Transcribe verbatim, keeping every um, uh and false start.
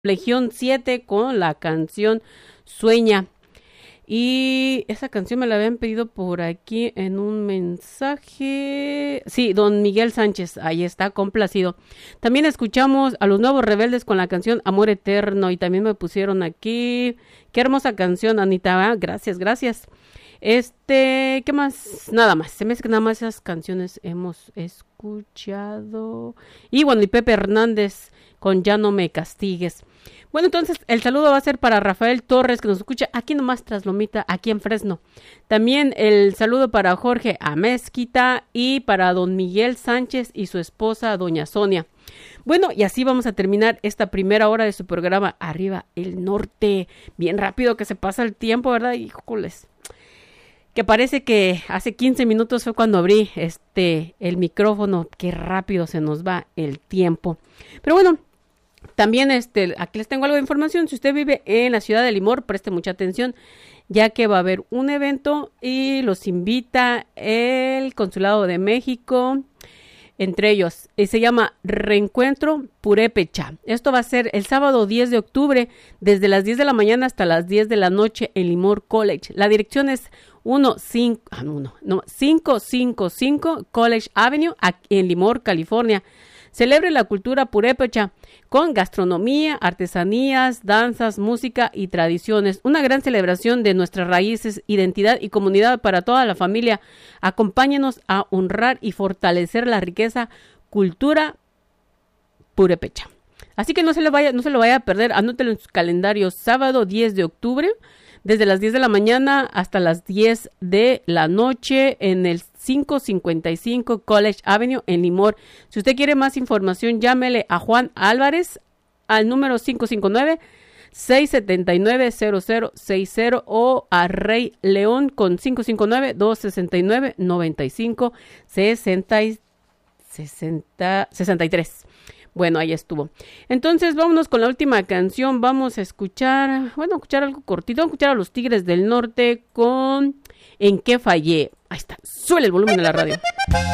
Legión siete con la canción Sueña. Y esa canción me la habían pedido por aquí en un mensaje. Sí, don Miguel Sánchez, ahí está, complacido. También escuchamos a Los Nuevos Rebeldes con la canción Amor Eterno. Y también me pusieron aquí. Qué hermosa canción, Anita. Ah, gracias, gracias. Este, ¿qué más? Nada más. Se me hace que nada más esas canciones hemos escuchado. Y bueno, y Pepe Hernández con Ya no me castigues. Bueno, entonces el saludo va a ser para Rafael Torres, que nos escucha aquí nomás tras Lomita, aquí en Fresno. También el saludo para Jorge Amezquita y para don Miguel Sánchez y su esposa, doña Sonia. Bueno, y así vamos a terminar esta primera hora de su programa Arriba el Norte. Bien rápido que se pasa el tiempo, ¿verdad? Híjoles. Que parece que hace quince minutos fue cuando abrí este el micrófono. Qué rápido se nos va el tiempo. Pero bueno, también este, aquí les tengo algo de información. Si usted vive en la ciudad de Limor, preste mucha atención, ya que va a haber un evento y los invita el Consulado de México, entre ellos, y se llama Reencuentro Purépecha. Esto va a ser el sábado diez de octubre, desde las diez de la mañana hasta las diez de la noche en Limor College. La dirección es uno cinco, ah, no, no, no, cinco cinco cinco College Avenue, aquí en Limor, California. Celebre la cultura purépecha con gastronomía, artesanías, danzas, música y tradiciones. Una gran celebración de nuestras raíces, identidad y comunidad para toda la familia. Acompáñenos a honrar y fortalecer la riqueza cultura purépecha. Así que no se le vaya, no se lo vaya a perder. Anótelo en su calendario. Sábado diez de octubre, desde las diez de la mañana hasta las diez de la noche en el cinco cincuenta y cinco College Avenue en Limor. Si usted quiere más información, llámele a Juan Álvarez al número cinco cinco nueve, seis siete nueve, cero cero seis cero o a Rey León con cinco cinco nueve, dos seis nueve, nueve cinco sesenta y tres. Bueno, ahí estuvo. Entonces, vámonos con la última canción. Vamos a escuchar, bueno, a escuchar algo cortito. Vamos a escuchar a los Tigres del Norte con ¿En qué fallé? Ahí está, suele el volumen de la radio.